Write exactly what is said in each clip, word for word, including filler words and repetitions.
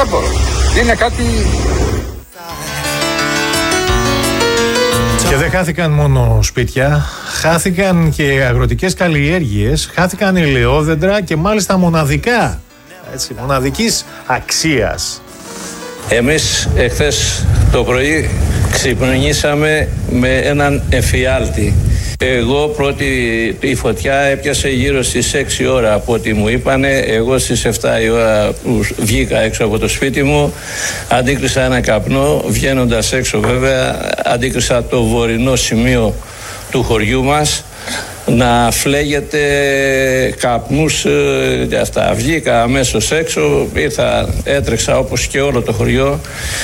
Δεν μπορώ. Είναι κάτι... Και δεν χάθηκαν μόνο σπίτια, χάθηκαν και αγροτικές καλλιέργειες, χάθηκαν ελαιόδεντρα και μάλιστα μοναδικά, έτσι, μοναδικής αξίας. Εμείς εχθές το πρωί ξυπνήσαμε με έναν εφιάλτη. Εγώ πρώτη η φωτιά έπιασε γύρω στις έξι ώρα από ό,τι μου είπανε. Εγώ στις εφτά η ώρα που βγήκα έξω από το σπίτι μου αντίκρισα ένα καπνό. Βγαίνοντας έξω βέβαια αντίκρισα το βορεινό σημείο του χωριού μας να φλέγεται καπνούς και αυτά. Βγήκα αμέσως έξω, ήρθα, έτρεξα όπως και όλο το χωριό.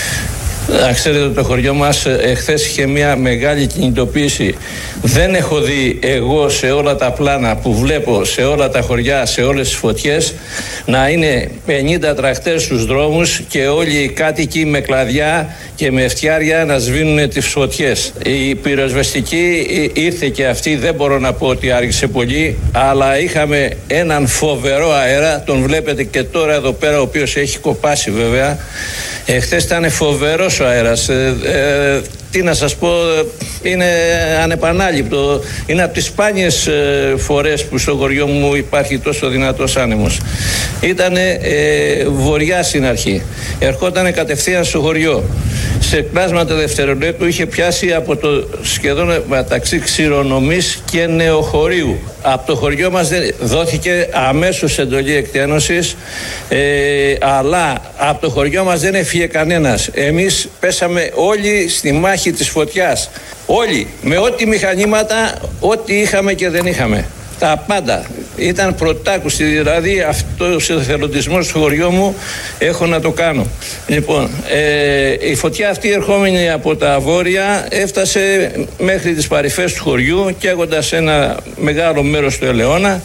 Να ξέρετε, το χωριό μας εχθές είχε μια μεγάλη κινητοποίηση. Δεν έχω δει εγώ σε όλα τα πλάνα που βλέπω σε όλα τα χωριά, σε όλες τις φωτιές, να είναι πενήντα τρακτέρ στους δρόμους και όλοι οι κάτοικοι με κλαδιά και με φτιάρια να σβήνουν τις φωτιές. Η πυροσβεστική ήρθε και αυτή, δεν μπορώ να πω ότι άργησε πολύ, αλλά είχαμε έναν φοβερό αέρα, τον βλέπετε και τώρα εδώ πέρα, ο οποίος έχει κοπάσει βέβαια. Εχθές ήταν φοβερός ο αέρας. Ε, ε, τι να σας πω, είναι ανεπανάληπτο. Είναι από τις σπάνιες ε, φορές που στο χωριό μου υπάρχει τόσο δυνατός άνεμος. Ήτανε ε, βορειά στην αρχή. Ερχότανε κατευθείαν στο χωριό. Σε κλάσματα δευτερολέπτου είχε πιάσει από το σχεδόν μεταξύ Ξηρονομής και Νεοχωρίου. Από το χωριό μας δεν δόθηκε αμέσως εντολή εκτένωσης, ε, αλλά από το χωριό μας δεν έφυγε κανένας. Εμείς πέσαμε όλοι στη μάχη της φωτιάς. Όλοι, με ό,τι μηχανήματα, ό,τι είχαμε και δεν είχαμε. Τα πάντα. Ήταν πρωτάκουστη, δηλαδή αυτός ο εθελοντισμός στο χωριό μου έχω να το κάνω. Λοιπόν, ε, η φωτιά αυτή ερχόμενη από τα βόρεια έφτασε μέχρι τις παρυφές του χωριού, καίγοντας ένα μεγάλο μέρος του Ελαιώνα.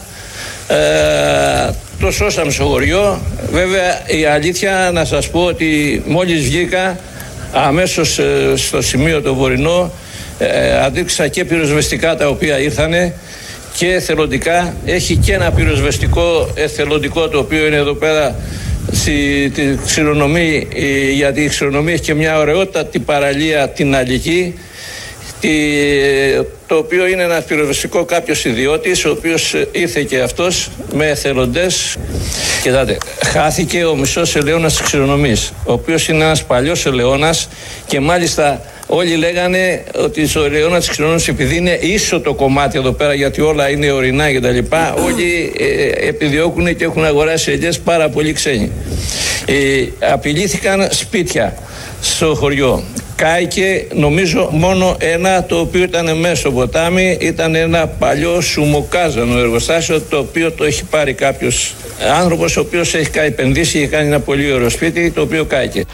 Ε, το σώσαμε στο χωριό. Βέβαια η αλήθεια να σας πω ότι μόλις βγήκα αμέσως ε, στο σημείο το βορεινό, ε, αντίκρισα και πυροσβεστικά τα οποία ήρθανε και εθελοντικά. Έχει και ένα πυροσβεστικό εθελοντικό το οποίο είναι εδώ πέρα στη τη Ξηρονομή, γιατί η Ξηρονομή έχει και μια ωραιότατη παραλία την Αλική, τη, το οποίο είναι ένα πυροσβεστικό κάποιος ιδιώτης ο οποίος ήρθε και αυτός με εθελοντές. Κοιτάτε, χάθηκε ο μισός ελαιώνας της Ξηρονομής, ο οποίος είναι ένας παλιός ελαιώνας και μάλιστα όλοι λέγανε ότι στο ελαιώνα της Ξηρονομής, επειδή είναι ίσο το κομμάτι εδώ πέρα, γιατί όλα είναι ορεινά και τα λοιπά, όλοι ε, επιδιώκουν και έχουν αγοράσει ελιές πάρα πολύ ξένοι. Ε, απειλήθηκαν σπίτια στο χωριό. Κάηκε νομίζω μόνο ένα, το οποίο ήταν μέσα στο ποτάμι, ήταν ένα παλιό σουμοκάζανο εργοστάσιο, το οποίο το έχει πάρει κάποιος άνθρωπος ο οποίος έχει επενδύσει και κάνει ένα πολύ ωραίο σπίτι, το οποίο κάηκε.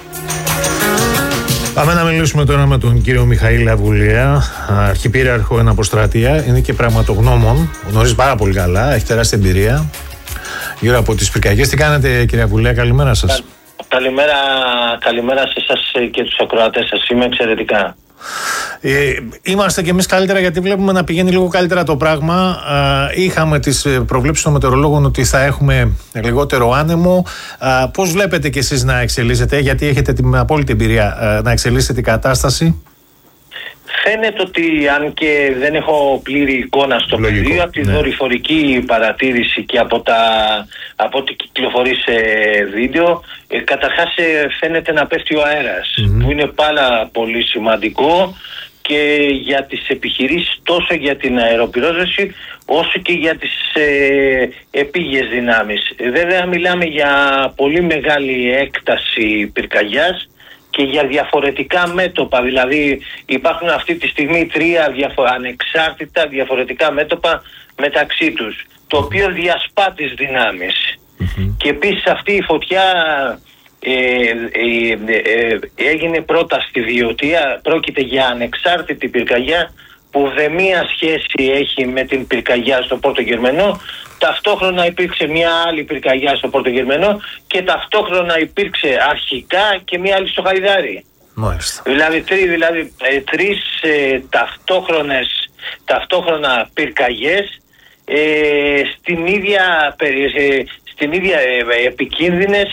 Πάμε να μιλήσουμε τώρα με τον κύριο Μιχαήλ Αβουλία, αρχιπύριαρχο εν αποστρατεία. Είναι και πραγματογνώμων, γνωρίζει πάρα πολύ καλά, έχει τεράστια εμπειρία γύρω από τις πυρκαγιές. Τι κάνετε, κύριε Αβουλία, καλημέρα σας. Καλημέρα, καλημέρα σε εσάς και τους ακροατές σας. Είμαι εξαιρετικά. Ε, είμαστε κι εμείς καλύτερα, γιατί βλέπουμε να πηγαίνει λίγο καλύτερα το πράγμα. Ε, είχαμε τις προβλέψεις των μετεωρολόγων ότι θα έχουμε λιγότερο άνεμο. Ε, πώς βλέπετε κι εσείς να εξελίσσεται, γιατί έχετε την απόλυτη εμπειρία, ε, να εξελίσσεται η κατάσταση? Φαίνεται ότι, αν και δεν έχω πλήρη εικόνα στο πεδίο, από τη ναι. δορυφορική παρατήρηση και από, τα, από ό,τι κυκλοφορεί σε βίντεο, ε, καταρχάς ε, φαίνεται να πέφτει ο αέρας, mm-hmm. που είναι πάρα πολύ σημαντικό και για τις επιχειρήσεις, τόσο για την αεροπυρόσβεση όσο και για τις ε, επίγειες δυνάμεις. Βέβαια μιλάμε για πολύ μεγάλη έκταση πυρκαγιάς και για διαφορετικά μέτωπα, δηλαδή υπάρχουν αυτή τη στιγμή τρία διαφο- ανεξάρτητα διαφορετικά μέτωπα μεταξύ τους, το οποίο διασπά τις δυνάμεις. Mm-hmm. Και επίσης αυτή η φωτιά ε, ε, ε, ε, έγινε πρώτα στη Βιωτία, πρόκειται για ανεξάρτητη πυρκαγιά που ουδέμια σχέση έχει με την πυρκαγιά στο Πόρτο Γερμενό. Ταυτόχρονα υπήρξε μια άλλη πυρκαγιά στο Πόρτο Γερμενό και ταυτόχρονα υπήρξε αρχικά και μια άλλη στο Χαϊδάρι. Μάλιστα. Δηλαδή, τρί, δηλαδή ε, τρεις ε, ταυτόχρονες, ταυτόχρονα πυρκαγιές ε, στην ίδια, ε, στην ίδια ε, επικίνδυνες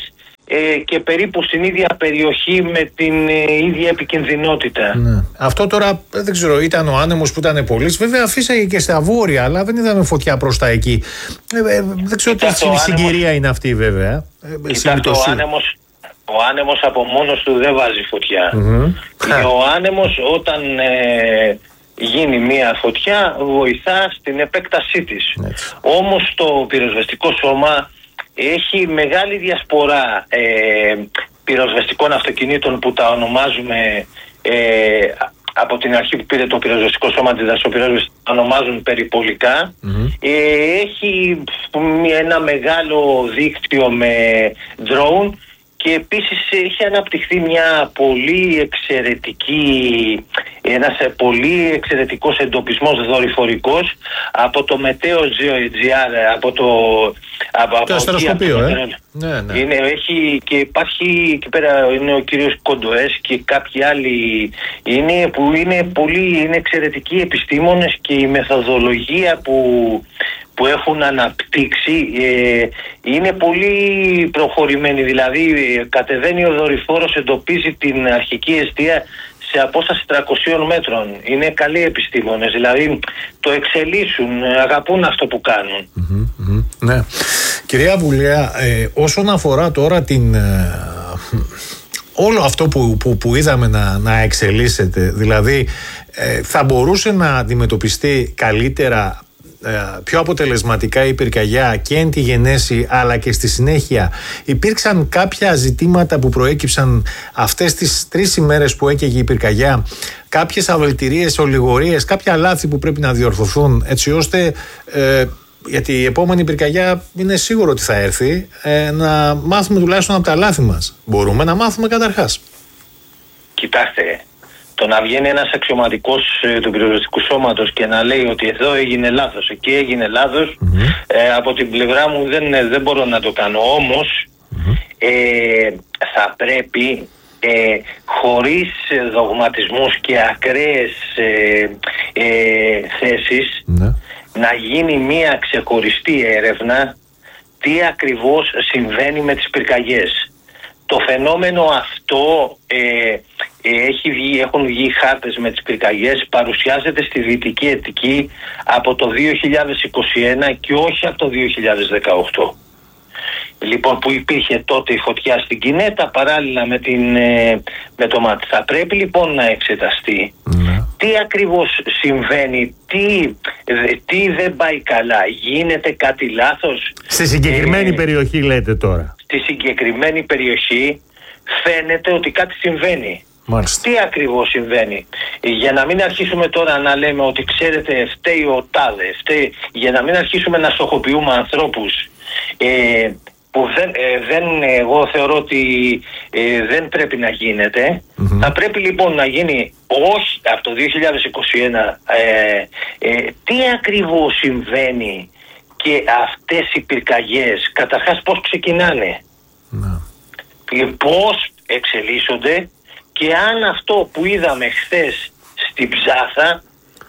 ε, και περίπου στην ίδια περιοχή με την ε, ίδια επικινδυνότητα. Ναι. Αυτό τώρα δεν ξέρω, ήταν ο άνεμος που ήταν πολύς. Βέβαια φύσαγε και στα βόρεια, αλλά δεν είδαμε φωτιά προς τα εκεί. Ε, ε, δεν ξέρω τι συγκυρία άνεμος... είναι αυτή βέβαια. Ε, Κοιτάξτε, ο άνεμος, ο άνεμος από μόνος του δεν βάζει φωτιά. Mm-hmm. Ο άνεμος όταν ε, γίνει μια φωτιά βοηθά στην επέκτασή της. Έτσι. Όμως το πυροσβεστικό σώμα έχει μεγάλη διασπορά ε, πυροσβεστικών αυτοκινήτων που τα ονομάζουμε ε, από την αρχή που πήρε το πυροσβεστικό σώμα τη δασοπυρόσβεση, τα ονομάζουν περιπολικά. Mm-hmm. Ε, έχει ένα μεγάλο δίκτυο με drone και επίσης έχει αναπτυχθεί μια πολύ εξαιρετική, ένας πολύ εξαιρετικός εντοπισμός δορυφορικός από το Μετέο τζι αρ, από το... Από, το αστεροσκοπείο, ε. Ναι, ναι. Είναι, έχει και υπάρχει εκεί πέρα είναι ο κύριος Κοντοές και κάποιοι άλλοι είναι, που είναι πολύ είναι εξαιρετικοί επιστήμονες και η μεθοδολογία που... που έχουν αναπτύξει ε, είναι πολύ προχωρημένη. Δηλαδή ε, κατεβαίνει ο δορυφόρος, εντοπίζει την αρχική εστία σε απόσταση τριακοσίων μέτρων. Είναι καλοί επιστήμονες, δηλαδή το εξελίσσουν, αγαπούν αυτό που κάνουν. Mm-hmm, mm-hmm, ναι. Κυρία Βουλέα, ε, όσον αφορά τώρα την... Ε, όλο αυτό που, που, που είδαμε να, να εξελίσσεται, δηλαδή ε, θα μπορούσε να αντιμετωπιστεί καλύτερα, πιο αποτελεσματικά η πυρκαγιά και εν τη γενέση αλλά και στη συνέχεια? Υπήρξαν κάποια ζητήματα που προέκυψαν αυτές τις τρεις ημέρες που έκαιγε η πυρκαγιά, κάποιες αβελτηρίες, ολιγορίες, κάποια λάθη που πρέπει να διορθωθούν έτσι ώστε ε, γιατί η επόμενη πυρκαγιά είναι σίγουρο ότι θα έρθει, ε, να μάθουμε τουλάχιστον από τα λάθη μας? Μπορούμε να μάθουμε καταρχάς? Κοιτάξτε, το να βγαίνει ένας αξιωματικός ε, του πυροσβεστικού σώματος και να λέει ότι εδώ έγινε λάθος, εκεί έγινε λάθος, mm-hmm. ε, από την πλευρά μου δεν, δεν μπορώ να το κάνω. Όμως mm-hmm. ε, θα πρέπει ε, χωρίς δογματισμούς και ακραίες ε, ε, θέσεις mm-hmm. να γίνει μια ξεχωριστή έρευνα τι ακριβώς συμβαίνει με τις πυρκαγιές. Το φαινόμενο αυτό ε, έχει βγει, έχουν βγει χάρτες με τις πυρκαγιές, παρουσιάζεται στη Δυτική Αττική από το δύο χιλιάδες είκοσι ένα και όχι από το δύο χιλιάδες δεκαοκτώ. Λοιπόν, που υπήρχε τότε η φωτιά στην Κινέτα παράλληλα με, την, ε, με το μάτι. Θα πρέπει λοιπόν να εξεταστεί mm. τι ακριβώς συμβαίνει, τι, τι δεν πάει καλά, γίνεται κάτι λάθος. Στη συγκεκριμένη ε, περιοχή λέτε τώρα. Στη συγκεκριμένη περιοχή φαίνεται ότι κάτι συμβαίνει. Μάλιστα. Τι ακριβώς συμβαίνει? Για να μην αρχίσουμε τώρα να λέμε ότι ξέρετε φταίει ο τάδε, φταίει, για να μην αρχίσουμε να στοχοποιούμε ανθρώπους ε, που δεν, ε, δεν, εγώ θεωρώ ότι ε, δεν πρέπει να γίνεται. Mm-hmm. Θα πρέπει λοιπόν να γίνει όχι από το δύο χιλιάδες είκοσι ένα ε, ε, τι ακριβώς συμβαίνει και αυτές οι πυρκαγιές, καταρχάς πώς ξεκινάνε, mm-hmm. πώς εξελίσσονται και αν αυτό που είδαμε χθες στην Ψάθα,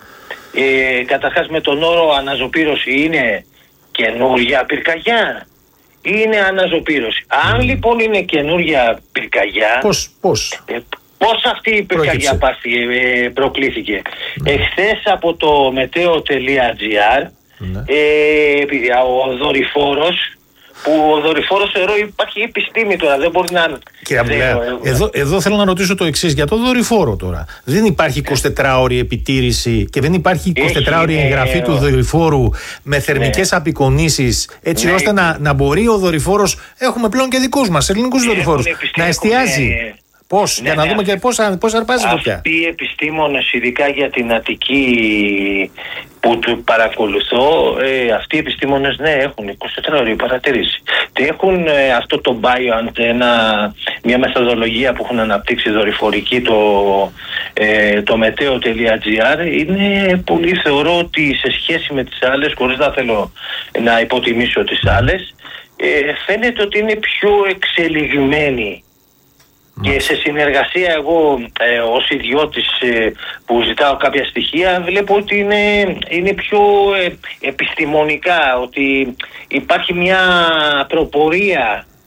ε, καταρχάς με τον όρο αναζωπήρωση, είναι καινούργια πυρκαγιά, είναι αναζωπήρωση. Αν λοιπόν είναι καινούργια πυρκαγιά, πώς, πώς. Ε, πώς αυτή η πυρκαγιά πάθη, ε, προκλήθηκε? Mm. Εχθές από το μετέο τελεία τζι αρ mm. ε, ο δορυφόρος, που ο δορυφόρος θεωρώ υπάρχει επιστήμη τώρα, δεν μπορεί να... Κύριε Αμπουλέα, εδώ, εδώ θέλω να ρωτήσω το εξής για το δορυφόρο τώρα. Δεν υπάρχει εικοσιτετράωρη επιτήρηση και δεν υπάρχει εικοσιτετράωρη εγγραφή του δορυφόρου με θερμικές ναι. απεικονίσεις έτσι ναι. ώστε να, να μπορεί ο δορυφόρος, έχουμε πλέον και δικούς μας ελληνικούς δορυφόρους, να εστιάζει. Ναι. Πώς, ναι, για να ναι, δούμε και πώς, πώς αρπάζει φωτιά. Αυτοί οι επιστήμονες, ειδικά για την Αττική που του παρακολουθώ, ε, αυτοί οι επιστήμονες ναι έχουν εικοσιτετράωρη παρατήρηση. Και έχουν ε, αυτό το BioAnt, ένα, μια μεθοδολογία που έχουν αναπτύξει δορυφορική, το, ε, το μετέο τελεία τζι αρ. Είναι πολύ, θεωρώ ότι σε σχέση με τις άλλες, χωρίς να θέλω να υποτιμήσω τις άλλες, ε, φαίνεται ότι είναι πιο εξελιγμένη. Και σε συνεργασία εγώ ε, ως ιδιώτης ε, που ζητάω κάποια στοιχεία βλέπω ότι είναι, είναι πιο ε, επιστημονικά, ότι υπάρχει μια προπορία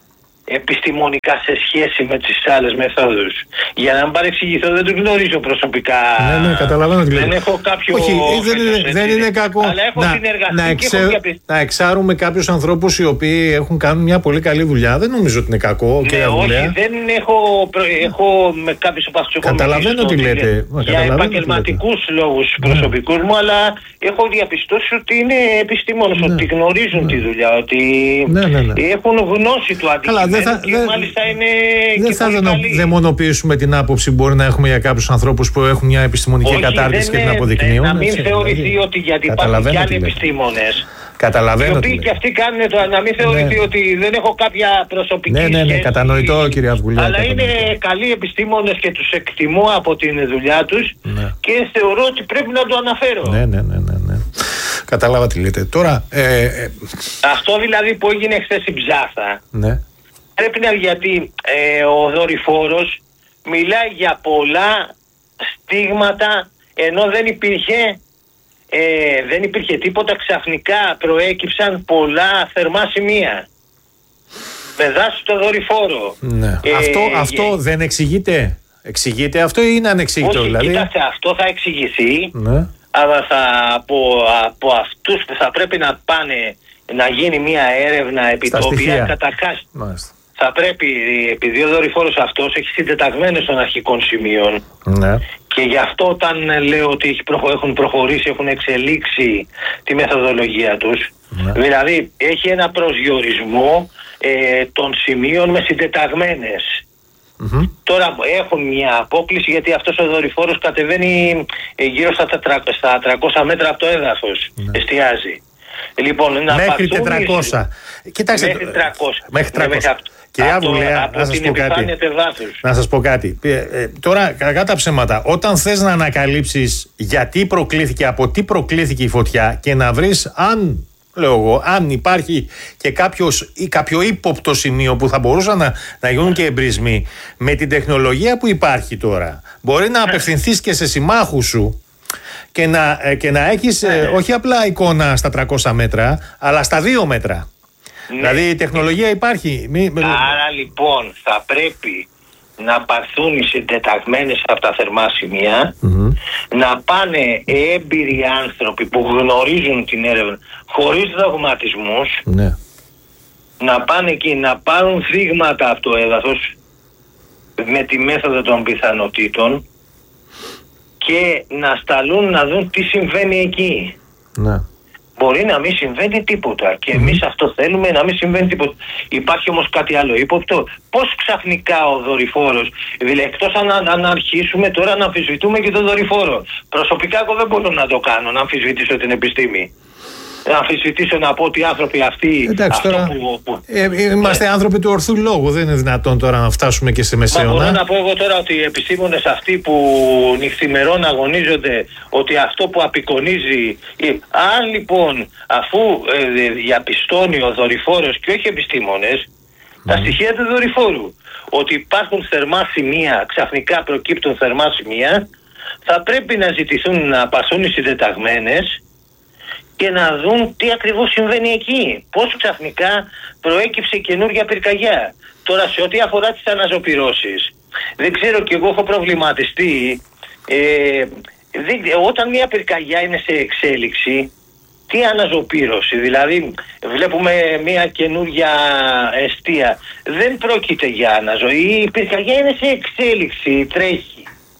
επιστημονικά σε σχέση με τις άλλες μεθόδους. Για να μην παρεξηγηθώ, δεν τους γνωρίζω προσωπικά. Ναι, ναι, καταλαβαίνω τι λέτε. Δεν έχω κάποιο... Όχι, δεν, είναι, δεν είναι κακό αλλά έχω να, συνεργαστεί να, και εξε, έχω διαπιστ... να εξάρουμε κάποιους ανθρώπους οι οποίοι έχουν κάνει μια πολύ καλή δουλειά. Δεν νομίζω ότι είναι κακό. Ναι, όχι, δεν έχω, προ... έχω με κάποιους από αυτούς καταλαβαίνω τι λέτε. Για επαγγελματικούς λόγους προσωπικούς μου, αλλά έχω διαπιστώσει ότι είναι επιστήμονες, ναι. ότι γνωρίζουν ναι. τη δουλειά, ότι ναι, ναι, ναι. έχουν γνώση του αντικειμένου και δε, μάλιστα είναι δεν και θα πολύ δενο, καλή. Δαιμονοποιήσουμε την άποψη που μπορεί να έχουμε για κάποιους ανθρώπους που έχουν μια επιστημονική όχι, κατάρτιση και την είναι, αποδεικνύουν. Να μην έτσι, θεωρηθεί δηλαδή, ότι γιατί υπάρχουν και άλλοι επιστήμονες. Καταλαβαίνω. Οι οποίοι και αυτοί κάνουν το να μην θεωρηθεί ναι. ότι δεν έχω κάποια προσωπική ναι, ναι, ναι, σχέση. Κατανοητό, κύριε Αυγουλιά. Αλλά κατανοητό. είναι καλοί επιστήμονες και τους εκτιμώ από την δουλειά τους ναι. και θεωρώ ότι πρέπει να το αναφέρω. Ναι, ναι, ναι, ναι, ναι. Κατάλαβα τι λέτε. Τώρα. Ε, ε... Αυτό δηλαδή που έγινε χθες στην Ψάθα. Ναι. Πρέπει να γιατί ε, ο δορυφόρος μιλάει για πολλά στίγματα ενώ δεν υπήρχε. Ε, δεν υπήρχε τίποτα, ξαφνικά προέκυψαν πολλά θερμά σημεία με δάση στο δορυφόρο. Ναι. Ε, αυτό ε, αυτό ε, δεν εξηγείται. Εξηγείται αυτό ή είναι ανεξήγητο? όχι, δηλαδή. Κοίταξε, αυτό θα εξηγηθεί, ναι. αλλά θα, από, από αυτούς που θα πρέπει να πάνε να γίνει μια έρευνα επί το οποία καταρχάς θα πρέπει, επειδή ο δορυφόρος αυτός έχει συντεταγμένες των αρχικών σημείων ναι. και γι' αυτό όταν λέω ότι έχουν προχωρήσει, έχουν εξελίξει τη μεθοδολογία τους, ναι. δηλαδή έχει ένα προσδιορισμό ε, των σημείων με συντεταγμένες. Mm-hmm. Τώρα έχουν μια απόκληση γιατί αυτός ο δορυφόρος κατεβαίνει ε, γύρω στα, στα τριακόσια μέτρα από το έδαφος, ναι. εστιάζει. Λοιπόν, να μέχρι τετρακόσια. Κοιτάξτε, μέχρι τριακόσια. Μέχρι τριακόσια. Κυρία Αυγουλέα, να σας πω κάτι. Να σας πω κάτι. Ε, ε, τώρα, κακά τα ψέματα, όταν θες να ανακαλύψεις γιατί προκλήθηκε, από τι προκλήθηκε η φωτιά και να βρεις αν, λέω εγώ, αν υπάρχει και κάποιος, ή κάποιο ύποπτο σημείο που θα μπορούσαν να, να γίνουν και εμπρισμοί, με την τεχνολογία που υπάρχει τώρα, μπορεί να απευθυνθείς και σε συμμάχους σου και να, και να έχεις ε, όχι απλά εικόνα στα τριακόσια μέτρα, αλλά στα δύο μέτρα. Ναι. Δηλαδή η τεχνολογία υπάρχει. Μη... Άρα λοιπόν θα πρέπει να πάρθουν οι συντεταγμένες από τα θερμά σημεία, mm-hmm. να πάνε έμπειροι άνθρωποι που γνωρίζουν την έρευνα χωρίς δογματισμούς, ναι. να πάνε εκεί να πάρουν δείγματα από το έδαφος με τη μέθοδο των πιθανότητων και να σταλούν να δουν τι συμβαίνει εκεί. Ναι. Μπορεί να μην συμβαίνει τίποτα και εμείς mm. αυτό θέλουμε, να μην συμβαίνει τίποτα. Υπάρχει όμως κάτι άλλο ύποπτο. Πώς ξαφνικά ο δορυφόρος, δηλαδή εκτός αν, αν αρχίσουμε τώρα να αμφισβητούμε και τον δορυφόρο. Προσωπικά εγώ δεν μπορώ να το κάνω, να αμφισβητήσω την επιστήμη. Να αμφισβητήσω να πω ότι οι άνθρωποι αυτοί. Εντάξει, αυτό τώρα, που, που, ε, είμαστε ναι. άνθρωποι του ορθού λόγου. Δεν είναι δυνατόν τώρα να φτάσουμε και σε μεσαίωνα. Μπορώ να πω εγώ τώρα ότι οι επιστήμονες αυτοί που νυχθημερών αγωνίζονται ότι αυτό που απεικονίζει. Αν λοιπόν, αφού ε, διαπιστώνει ο δορυφόρος και όχι επιστήμονες, mm. τα στοιχεία του δορυφόρου, ότι υπάρχουν θερμά σημεία, ξαφνικά προκύπτουν θερμά σημεία, θα πρέπει να ζητηθούν να πασούν οι συντεταγμένες και να δουν τι ακριβώς συμβαίνει εκεί. Πώς ξαφνικά προέκυψε καινούργια πυρκαγιά. Τώρα σε ό,τι αφορά τις αναζωπυρώσεις, δεν ξέρω κι εγώ έχω προβληματιστεί. Ε, δεν, όταν μια πυρκαγιά είναι σε εξέλιξη, τι αναζωπήρωση, δηλαδή βλέπουμε μια καινούργια εστία. Δεν πρόκειται για αναζωή, η πυρκαγιά είναι σε εξέλιξη, τρέχει.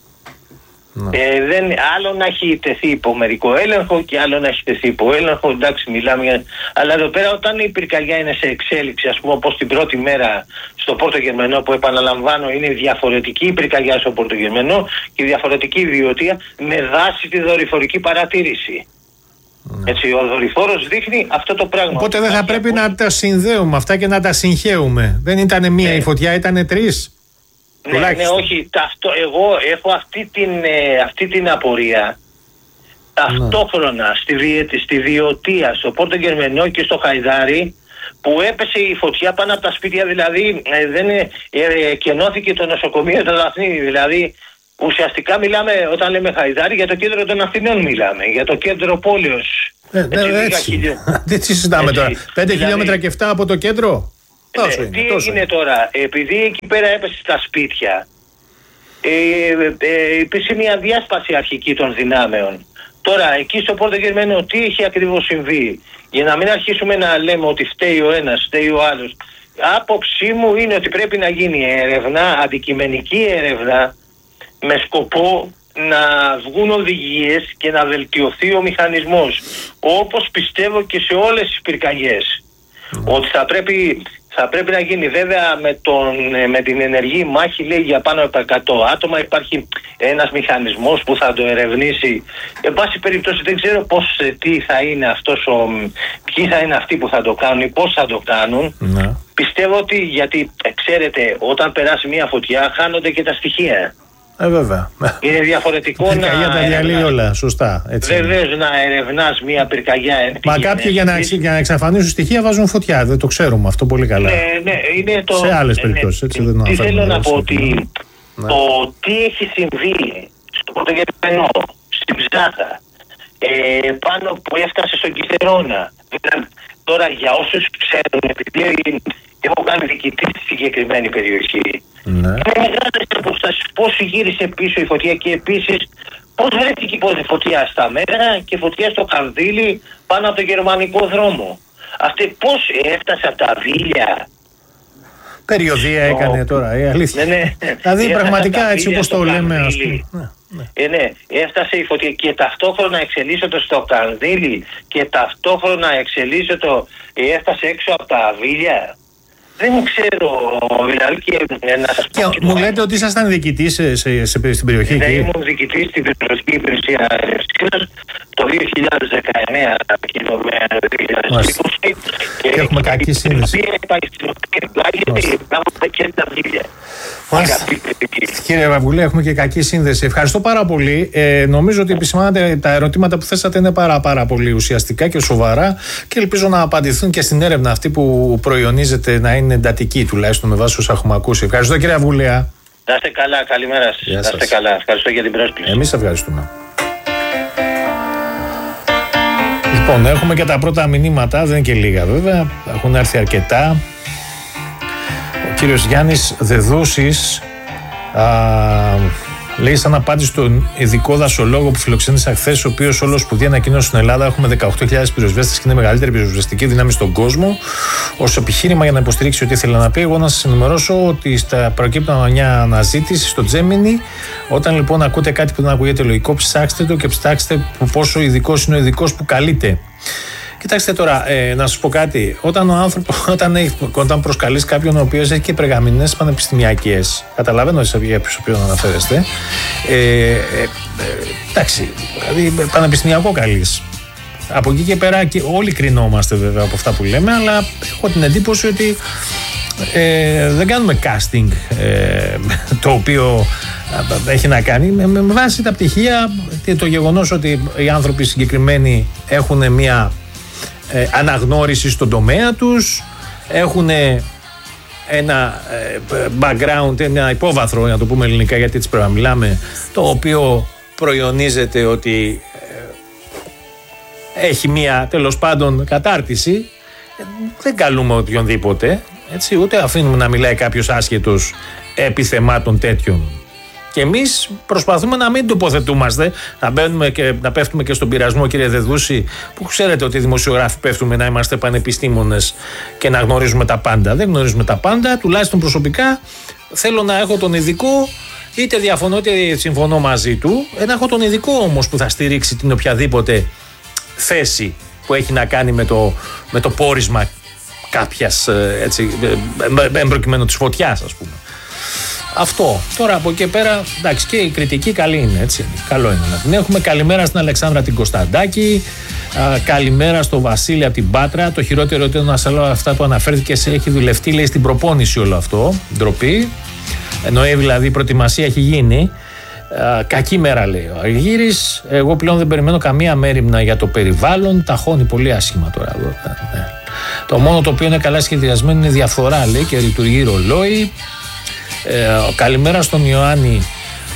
Ε, δεν, άλλο να έχει τεθεί υπό μερικό έλεγχο και άλλο να έχει τεθεί υπό έλεγχο. Εντάξει, μιλάμε για. Αλλά εδώ πέρα, όταν η πυρκαγιά είναι σε εξέλιξη, ας πούμε, όπως την πρώτη μέρα στο Πόρτο Γερμενό, που επαναλαμβάνω είναι διαφορετική η πυρκαγιά στο Πόρτο Γερμενό και διαφορετική η βιωτεία, με βάση τη δορυφορική παρατήρηση. Ναι. Έτσι, ο δορυφόρος δείχνει αυτό το πράγμα. Οπότε δεν θα πρέπει από... να τα συνδέουμε αυτά και να τα συγχέουμε. Δεν ήταν μία ναι. η φωτιά, ήταν τρεις. Ναι, ναι, όχι, ταυτό, εγώ έχω αυτή την, ε, αυτή την απορία ταυτόχρονα ναι. στη, Βιε, στη Βιωτία, στο Πόρτο Γερμενό και στο Χαϊδάρι, που έπεσε η φωτιά πάνω από τα σπίτια, δηλαδή ε, δεν ε, ε, κενώθηκε το νοσοκομείο του Δαφνίδη, δηλαδή ουσιαστικά μιλάμε, όταν λέμε Χαϊδάρι, για το κέντρο των Αθηνών μιλάμε, για το κέντρο πόλεως. Ε, έτσι, έτσι. Τι συζητάμε τώρα, πέντε δηλαδή, χιλιόμετρα και εφτά από το κέντρο. Τόσο ναι, είναι, τι τόσο έγινε είναι. τώρα, επειδή εκεί πέρα έπεσε στα σπίτια, ε, ε, υπήρξε μια διάσπαση αρχική των δυνάμεων. Τώρα, εκεί στο Πόρτο Γερμένο, τι έχει ακριβώς συμβεί, για να μην αρχίσουμε να λέμε ότι φταίει ο ένας, φταίει ο άλλος. Άποψή μου είναι ότι πρέπει να γίνει έρευνα, αντικειμενική έρευνα, με σκοπό να βγουν οδηγίες και να βελτιωθεί ο μηχανισμός. Όπως πιστεύω και σε όλες τις πυρκαγιές. Mm. Ότι θα πρέπει, θα πρέπει να γίνει, βέβαια με, τον, με την ενεργή μάχη, λέει, για πάνω από εκατό άτομα, υπάρχει ένας μηχανισμός που θα το ερευνήσει. Εν πάση περιπτώσει δεν ξέρω πώς, τι θα είναι αυτός ο, ποιοι θα είναι αυτοί που θα το κάνουν ή πώς θα το κάνουν. Mm. Πιστεύω ότι, γιατί ξέρετε, όταν περάσει μια φωτιά χάνονται και τα στοιχεία. Ε, βέβαια. Είναι διαφορετικό να. Πυρκαγιά τα διαλύει όλα, σωστά. Βεβαίως να ερευνάς μια πυρκαγιά. Μα κάποιοι για να, για να εξαφανίσουν στοιχεία βάζουν φωτιά. Δεν το ξέρουμε αυτό πολύ καλά. Ναι, ναι, είναι το. Σε άλλες περιπτώσεις. Έτσι, δεν τι θέλω να πω, ότι ναι. το τι έχει συμβεί στο Πρωτογερμένο, στην Ψάθα, ε, πάνω που έφτασε στον Κιθερώνα. Δηλαδή, τώρα για όσους ξέρουν, επειδή έχω κάνει διοικητή στη συγκεκριμένη περιοχή, ναι. Είναι μεγάλες αποστάσεις. Πώς γύρισε πίσω η φωτιά και επίσης πώς βρέθηκε η φωτιά στα Μέρα και φωτιά στο Κανδύλι πάνω από το γερμανικό δρόμο. Αυτή πώς έφτασε από τα Βίλια. Περιοδία το... έκανε τώρα, η αλήθεια. Ναι, ναι. Δηλαδή πραγματικά έτσι όπως το λέμε, ας πούμε. Ναι, ναι. Ε, ναι, έφτασε η φωτιά και ταυτόχρονα εξελίσσεται στο Κανδύλι και ταυτόχρονα εξελίσσεται, έφτασε έξω από τα Βίλια. Δεν ξέρω, δηλαδή, και να σας πω. Μου λέτε ότι ήσασταν διοικητής σε, σε, σε, στην περιοχή εκεί. Ναι, ήμουν διοικητής στην περιοχή υπηρεσία Ερευνής το δύο χιλιάδες δεκαεννέα και το δύο χιλιάδες είκοσι. Και έχουμε κακή σύνδεση. Κύριε Βαμπουλή, έχουμε και κακή σύνδεση. Ευχαριστώ πάρα πολύ. Ε, νομίζω ότι επισημάνατε τα ερωτήματα που θέσατε είναι πάρα, πάρα πολύ ουσιαστικά και σοβαρά και ελπίζω να απαντηθούν και στην έρευνα αυτή που προϊονίζεται να είναι εντατική, τουλάχιστον με βάση όσα έχουμε ακούσει. Ευχαριστώ, κύριε Βαμπουλέα. Να είστε καλά, καλημέρα σας. Να είστε καλά. Ευχαριστώ για την πρόσκληση. Εμείς ευχαριστούμε. Λοιπόν, έχουμε και τα πρώτα μηνύματα, δεν είναι και λίγα βέβαια, έχουν έρθει αρκετά. Ο κύριος Γιάννης Δεδούσης α, λέει σαν απάντηση στον ειδικό δασολόγο που φιλοξένησα χθες, ο οποίος όλο σπουδαία ανακοίνωσε στην Ελλάδα: έχουμε δεκαοκτώ χιλιάδες πυροσβέστες και είναι η μεγαλύτερη πυροσβεστική δύναμη στον κόσμο. Ως επιχείρημα για να υποστηρίξει ό,τι ήθελα να πει, εγώ να σας ενημερώσω ότι στα προκύπτουν μια αναζήτηση στο Gemini. Όταν λοιπόν ακούτε κάτι που δεν ακούγεται λογικό, ψάξτε το και ψάξτε πόσο ειδικός είναι ο ειδικός που καλείται. Κοιτάξτε τώρα, ε, να σας πω κάτι. Όταν ο άνθρωπος, όταν, όταν προσκαλείς κάποιον ο οποίος έχει και περγαμηνές πανεπιστημιακές, καταλαβαίνω για ποιον αναφέρεστε, ε, ε, ε, εντάξει, δηλαδή πανεπιστημιακό καλείς. Από εκεί και πέρα και όλοι κρινόμαστε βέβαια από αυτά που λέμε, αλλά έχω την εντύπωση ότι ε, δεν κάνουμε casting ε, το οποίο έχει να κάνει με, με βάση τα πτυχία και το γεγονός ότι οι άνθρωποι συγκεκριμένοι έχουν μια ε, αναγνώριση στον τομέα τους, έχουν ένα ε, background, ένα υπόβαθρο, να το πούμε ελληνικά γιατί έτσι πρέπει να μιλάμε, το οποίο προϊονίζεται ότι έχει μία τέλος πάντων κατάρτιση. Δεν καλούμε οποιονδήποτε, έτσι, ούτε αφήνουμε να μιλάει κάποιος άσχετος επί θεμάτων τέτοιων. Και εμείς προσπαθούμε να μην τοποθετούμαστε, να, μπαίνουμε και, να πέφτουμε και στον πειρασμό, κύριε Δεδούση, που ξέρετε ότι οι δημοσιογράφοι πέφτουμε να είμαστε πανεπιστήμονες και να γνωρίζουμε τα πάντα. Δεν γνωρίζουμε τα πάντα, τουλάχιστον προσωπικά θέλω να έχω τον ειδικό, είτε διαφωνώ είτε συμφωνώ μαζί του, να έχω τον ειδικό όμως που θα στηρίξει την οποιαδήποτε θέση που έχει να κάνει με το, με το πόρισμα κάποιας, έτσι, εμπροκειμένου της φωτιάς, ας πούμε. Αυτό. Τώρα από εκεί πέρα, εντάξει, και η κριτική καλή είναι, έτσι. Καλό είναι να την έχουμε. Καλημέρα στην Αλεξάνδρα την Κωνσταντάκη. Α, καλημέρα στο Βασίλη από την Πάτρα. Το χειρότερο είναι να σε λέω αυτά που αναφέρθηκε, σε έχει δουλευτεί, λέει, στην προπόνηση όλο αυτό. Ντροπή. Εννοεί δηλαδή η προετοιμασία έχει γίνει. Α, κακή μέρα, λέει ο Αργύρης. Εγώ πλέον δεν περιμένω καμία μέριμνα για το περιβάλλον. Τα χώνει πολύ άσχημα τώρα εδώ. Ναι. Το μόνο το οποίο είναι καλά σχεδιασμένο είναι διαφθορά, λέει, και λειτουργεί ρολόι. Ε, καλημέρα στον Ιωάννη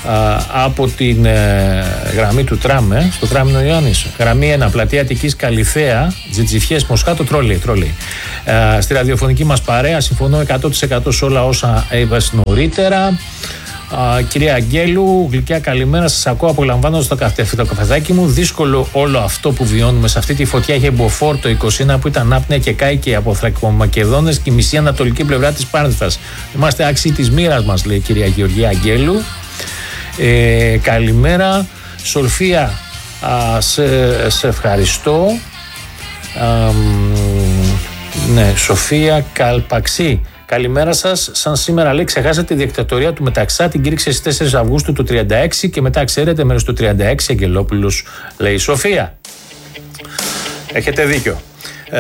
από την ε, γραμμή του τραμ, ε, στο τραμ Ιωάννης. Γραμμή ένα, πλατεία Αττικής Καλυθέα, Τζιτζιφιές Μοσχάτο, τρόλεϊ. τρόλεϊ. Ε, στη ραδιοφωνική μας παρέα συμφωνώ εκατό τοις εκατό σε όλα όσα είπες νωρίτερα. Uh, κυρία Αγγέλου, γλυκιά καλημέρα. Σας ακούω απολαμβάνοντας το, καφε, το καφεδάκι μου. Δύσκολο όλο αυτό που βιώνουμε σε αυτή τη φωτιά. Είχε μποφόρ το είκοσι ένα που ήταν άπνοια και κάηκε από Θρακομακεδόνες και η μισή ανατολική πλευρά της Πάρνηθας. Είμαστε άξιοι της μοίρας μας, λέει η κυρία Γεωργία Αγγέλου. Ε, καλημέρα. Σολφία, uh, σε, σε ευχαριστώ. Uh, ναι, Σοφία Καλπαξή. Καλημέρα σας. Σαν σήμερα λέει ξεχάσατε τη δικτατορία του Μεταξά, την κήρυξε στις τέσσερις Αυγούστου του τριάντα έξι και μετά ξέρετε μέρος του τριάντα έξι Αγγελόπουλος, λέει η Σοφία. Έχετε δίκιο. Ε,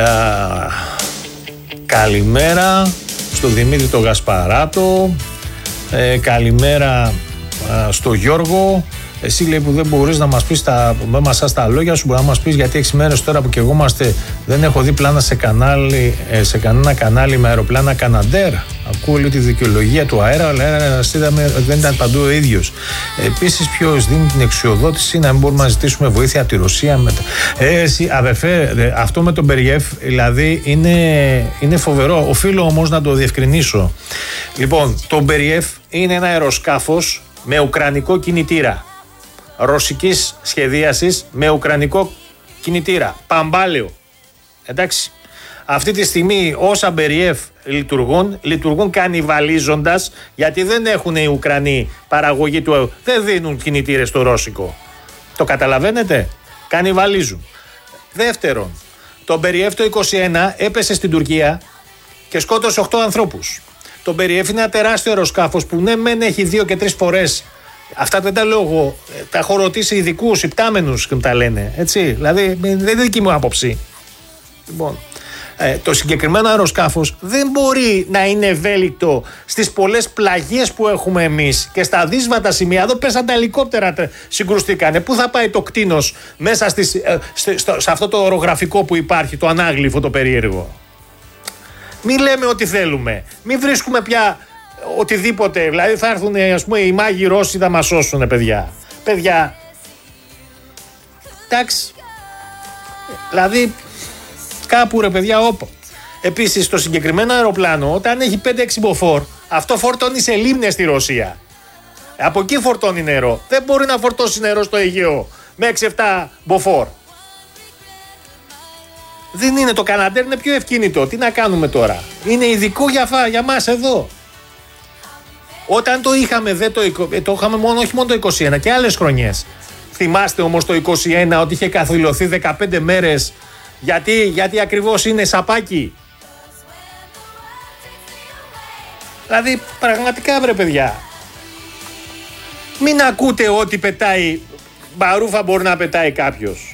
καλημέρα στο Δημήτρη το Γασπαράτο. Ε, καλημέρα ε, στο Γιώργο. Εσύ λέει που δεν μπορείς να μας πεις τα, με μασάς τα λόγια σου, μπορεί να μας πεις γιατί έξι μέρες τώρα που και εγώ είμαστε, δεν έχω δει πλάνα σε, κανάλι, σε κανένα κανάλι με αεροπλάνα Καναντέρ. Ακούω λίγο τη δικαιολογία του αέρα, αλλά είδαμε ότι δεν ήταν παντού ο ίδιος. Επίσης, ποιος δίνει την εξουσιοδότηση να μην μπορούμε να ζητήσουμε βοήθεια από τη Ρωσία. Με... Ε, εσύ, αδερφέ, αυτό με τον Μπεριέφ, δηλαδή είναι, είναι φοβερό. Οφείλω όμως να το διευκρινίσω. Λοιπόν, το Μπεριέφ είναι ένα αεροσκάφος με ουκρανικό κινητήρα. Ρωσικής σχεδίασης με ουκρανικό κινητήρα. Παμπάλαιο. Εντάξει. Αυτή τη στιγμή όσα Μπεριέφ λειτουργούν, λειτουργούν κανιβαλίζοντας, γιατί δεν έχουν οι Ουκρανοί παραγωγή του, δεν δίνουν κινητήρες στο ρώσικο. Το καταλαβαίνετε? Κανιβαλίζουν. Δεύτερον, το Μπεριέφ το είκοσι ένα έπεσε στην Τουρκία και σκότωσε οκτώ ανθρώπους. Το Μπεριέφ είναι ένα τεράστιο αεροσκάφος που ναι μεν έχει δύο και τρεις φορές. Αυτά δεν τα λέω εγώ. Τα έχω ρωτήσει ειδικούς, υπτάμενους και μου τα λένε. Έτσι. Δηλαδή δεν είναι δική μου άποψη. Λοιπόν, ε, το συγκεκριμένο αεροσκάφος δεν μπορεί να είναι ευέλικτο στις πολλές πλαγίες που έχουμε εμείς και στα δύσβατα σημεία. Εδώ πέσαν τα ελικόπτερα, συγκρουστήκανε. Πού θα πάει το κτήνος μέσα στις, ε, στο, στο, σε αυτό το ορογραφικό που υπάρχει, το ανάγλυφο το περίεργο? Μην λέμε ό,τι θέλουμε. Μην βρίσκουμε πια οτιδήποτε. Δηλαδή θα έρθουν, ας πούμε, οι μάγοι Ρώσοι θα μας σώσουν, παιδιά. Παιδιά. Εντάξει. Δηλαδή κάπου ρε παιδιά όπα. Επίσης το συγκεκριμένο αεροπλάνο όταν έχει πέντε έξι μποφόρ, αυτό φορτώνει σε λίμνες στη Ρωσία. Από εκεί φορτώνει νερό. Δεν μπορεί να φορτώσει νερό στο Αιγαίο με έξι επτά μποφόρ. Δεν είναι, το Καναντέρ είναι πιο ευκίνητο. Τι να κάνουμε τώρα? Είναι ειδικό για, φα, για μας εδώ. Όταν το είχαμε, δε το, το είχαμε μόνο, όχι μόνο το είκοσι ένα και άλλες χρονιές. Θυμάστε όμως το είκοσι ένα ότι είχε καθυλωθεί δεκαπέντε μέρες. Γιατί, γιατί ακριβώς είναι σαπάκι. Δηλαδή πραγματικά βρε παιδιά, μην ακούτε ότι πετάει μπαρούφα, μπορεί να πετάει κάποιος.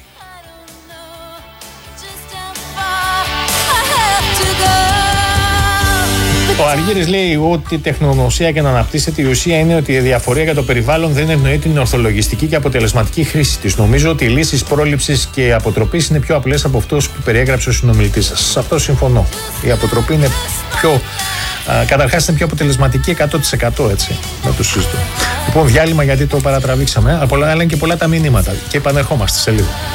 Ο Αργύρης λέει ότι η τεχνογνωσία και να αναπτύσσεται η ουσία είναι ότι η διαφορία για το περιβάλλον δεν ευνοεί την ορθολογιστική και αποτελεσματική χρήση της. Νομίζω ότι οι λύσεις πρόληψης και αποτροπής είναι πιο απλές από αυτός που περιέγραψε ο συνομιλητής σας. Σε αυτό συμφωνώ. Η αποτροπή είναι πιο. Καταρχάς είναι πιο αποτελεσματική εκατό τοις εκατό, έτσι. Να το συζητώ. Λοιπόν, διάλειμμα γιατί το παρατραβήξαμε. Αλλά είναι και πολλά τα μηνύματα. Και επανερχόμαστε σε λίγο.